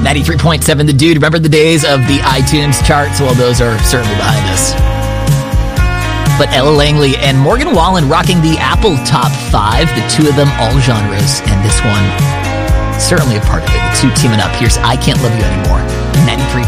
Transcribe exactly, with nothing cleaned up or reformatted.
ninety-three point seven The Dude. Remember the days of the iTunes charts? Well, those are certainly behind us. But Ella Langley and Morgan Wallen rocking the Apple Top five, the two of them, all genres, and this one, certainly a part of it. The two teaming up. Here's I Can't Love You Anymore, ninety-three